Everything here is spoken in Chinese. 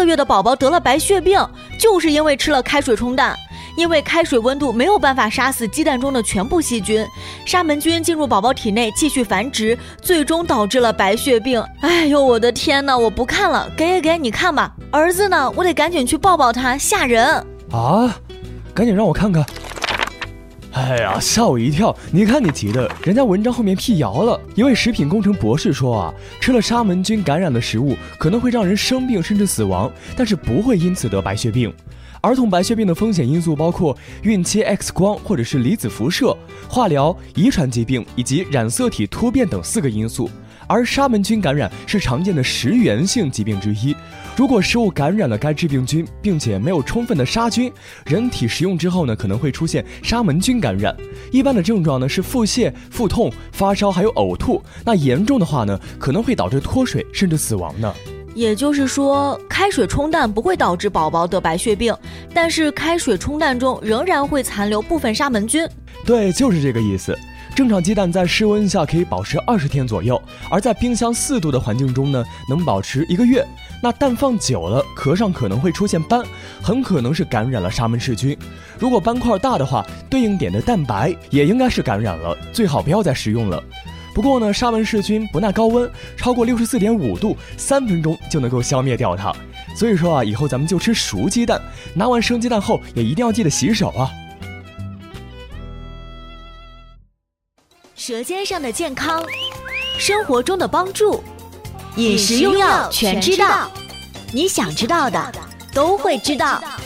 个月的宝宝得了白血病，就是因为吃了开水冲蛋。因为开水温度没有办法杀死鸡蛋中的全部细菌，沙门菌进入宝宝体内继续繁殖，最终导致了白血病。哎呦，我的天哪，我不看了，给你看吧。儿子呢，我得赶紧去抱抱他，吓人啊！赶紧让我看看。哎呀，吓我一跳！你看你急的，人家文章后面辟谣了。一位食品工程博士说啊，吃了沙门菌感染的食物可能会让人生病甚至死亡，但是不会因此得白血病。儿童白血病的风险因素包括孕期 X 光或者是离子辐射、化疗、遗传疾病以及染色体突变等4个因素。而沙门菌感染是常见的食源性疾病之一。如果食物感染了该致病菌，并且没有充分的杀菌，人体食用之后呢，可能会出现沙门菌感染。一般的症状呢是腹泻、腹痛、发烧还有呕吐。那严重的话呢，可能会导致脱水甚至死亡呢。 也就是说，开水冲蛋不会导致宝宝得白血病，但是开水冲蛋中仍然会残留部分沙门菌。 对，就是这个意思。正常鸡蛋在室温下可以保持20天左右，而在冰箱4度的环境中呢，能保持1个月。那蛋放久了，壳上可能会出现斑，很可能是感染了沙门氏菌。如果斑块大的话，对应点的蛋白也应该是感染了，最好不要再食用了。不过呢，沙门氏菌不耐高温，超过64.5度，3分钟就能够消灭掉它。所以说啊，以后咱们就吃熟鸡蛋，拿完生鸡蛋后也一定要记得洗手啊。 舌尖上的健康，生活中的帮助，饮食用药全知道，你想知道的都会知道。